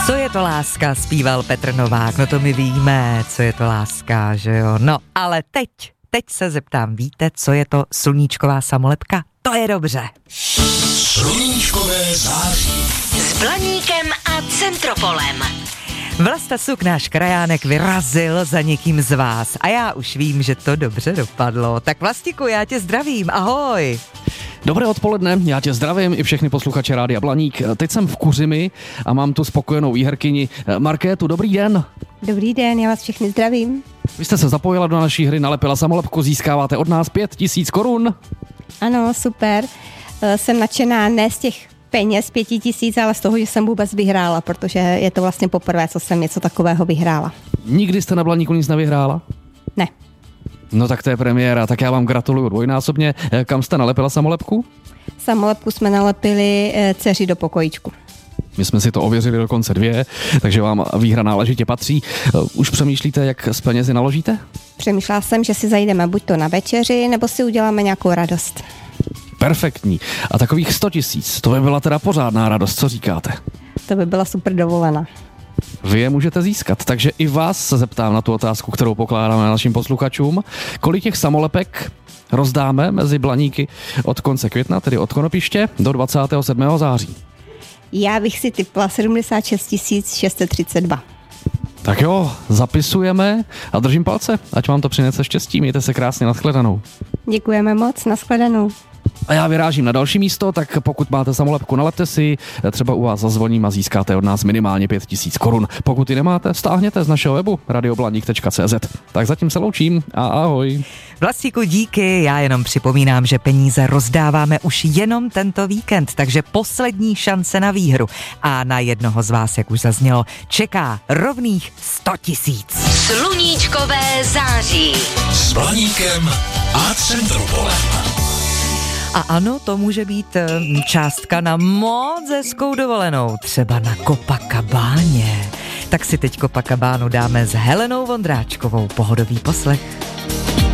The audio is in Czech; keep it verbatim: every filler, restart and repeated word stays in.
Co je to láska, zpíval Petr Novák, no to my víme, co je to láska, že jo. No, ale teď, teď se zeptám, víte, co je to sluníčková samolepka? To je dobře. Sluníčkové září. S Blaníkem a Centropolem. Vlasta Suk, náš krajánek, vyrazil za někým z vás a já už vím, že to dobře dopadlo. Tak Vlastiku, já tě zdravím, ahoj. Dobré odpoledne, já tě zdravím i všechny posluchače Rádia Blaník. Teď jsem v Kuřimi a mám tu spokojenou výherkyni Markétu. Dobrý den. Dobrý den, já vás všechny zdravím. Vy jste se zapojila do naší hry, nalepila samolepku, získáváte od nás pět tisíc korun. Ano, super. Jsem nadšená ne z těch peněz pěti tisíc, ale z toho, že jsem vůbec vyhrála, protože je to vlastně poprvé, co jsem něco takového vyhrála. Nikdy jste na Blaníku nic nevyhrála? Ne. No tak to je premiéra, tak já vám gratuluju dvojnásobně. Kam jste nalepila samolepku? Samolepku jsme nalepili dceři do pokojíčku. My jsme si to ověřili dokonce dvě, takže vám výhra náležitě patří. Už přemýšlíte, jak s penězi naložíte? Přemýšlela jsem, že si zajdeme buď to na večeři, nebo si uděláme nějakou radost. Perfektní. A takových sto tisíc, to by byla teda pořádná radost, co říkáte? To by byla super dovolená. Vy je můžete získat, takže i vás se zeptám na tu otázku, kterou pokládáme našim posluchačům. Kolik těch samolepek rozdáme mezi Blaníky od konce května, tedy od Konopiště, do dvacátého sedmého září? Já bych si tipla sedmdesát šest tisíc šest set třicet dva. Tak jo, zapisujeme a držím palce, ať vám to přinese štěstí, mějte se krásně, nashledanou. Děkujeme moc, nashledanou. A já vyrážím na další místo, tak pokud máte samolepku, nalepte si, třeba u vás zazvoním a získáte od nás minimálně pět tisíc korun. Pokud ji nemáte, stáhněte z našeho webu radioblaník tečka cé zet. Tak zatím se loučím a ahoj. Vlastíku, díky, já jenom připomínám, že peníze rozdáváme už jenom tento víkend, takže poslední šance na výhru. A na jednoho z vás, jak už zaznělo, čeká rovných sto tisíc. Sluníčkové září. S Blaníkem a Centropolem. A ano, to může být částka na moc hezkou dovolenou, třeba na Copacabáně. Tak si teď Copacabánu dáme s Helenou Vondráčkovou. Pohodový poslech.